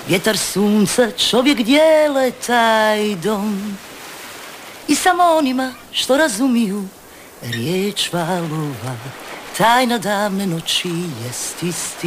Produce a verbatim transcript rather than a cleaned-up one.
Vjetar, sunca, čovjek dijele taj dom. I samo onima što razumiju riječ valova, tajna davne noći jest istina.